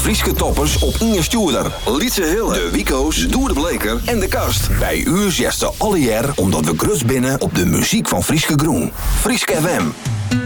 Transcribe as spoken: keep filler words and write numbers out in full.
Frieske toppers op Inge Stuurder, Lietse Hille, de Wico's, Doer de Bleker en de Kast. Bij u zegt ze alle jaar omdat we grus binnen op de muziek van Frieske Groen. Frieske F M.